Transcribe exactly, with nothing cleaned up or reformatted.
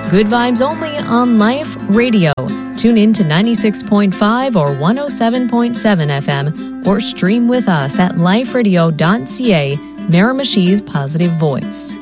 Good vibes only on Life Radio. Tune in to ninety-six point five or one oh seven point seven F M or stream with us at life radio dot c a, Miramichi's Positive Voice.